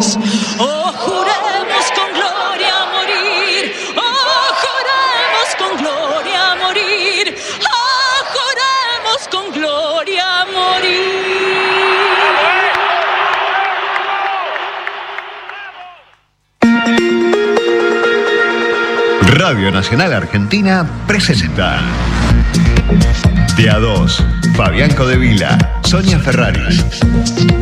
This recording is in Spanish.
Oh, juremos con gloria morir. Oh, juremos con gloria morir. Oh, juremos con gloria morir. Radio Nacional Argentina presenta De A2, Fabián Codevila, Sonia Ferraris.